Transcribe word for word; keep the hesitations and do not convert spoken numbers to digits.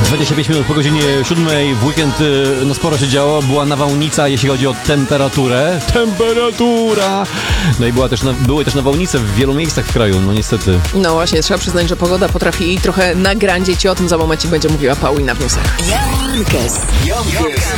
dwadzieścia pięć minut po godzinie siódmej. W weekend no sporo się działo. Była nawałnica, jeśli chodzi o temperaturę. Temperatura! No i była też, były też nawałnice w wielu miejscach w kraju, no niestety. No właśnie, trzeba przyznać, że pogoda potrafi trochę nagrandzić i o tym za momencie będzie mówiła Paulina w newsach. Jankes.